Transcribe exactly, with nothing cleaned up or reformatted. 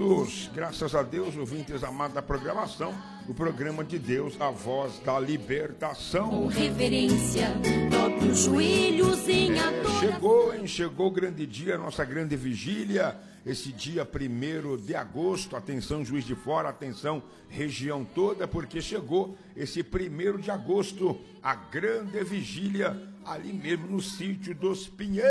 todos, graças a Deus, ouvintes amados da programação, o programa de Deus, a voz da libertação. Com reverência, dobre os joelhos em é, adoração. Chegou, hein? Chegou o grande dia, nossa grande vigília, esse dia primeiro de agosto, atenção Juiz de Fora, atenção região toda, porque chegou esse primeiro de agosto, a grande vigília, ali mesmo no sítio dos Pinheiros.